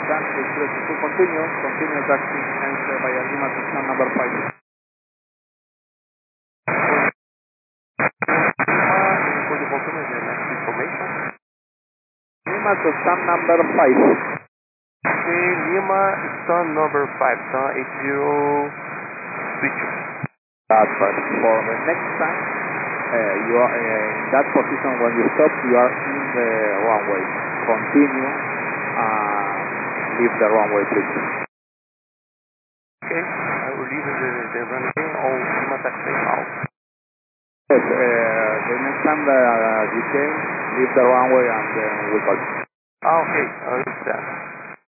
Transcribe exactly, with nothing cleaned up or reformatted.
Then it's ready to continue. Continue taxi enter via Lima to stand number five. For the continue the next information. Lima to stand number five. Okay, Lima stand number five, stand eight zero switch. That's right. For the next time, uh, you are uh, in that position when you stop, you are in the runway. Continue and leave the runway, please. Okay, I will leave the, the runway on Lima taxi now. Yes, uh, the next time that uh, you came, leave the runway and then we'll call you. Ah, okay, I understand.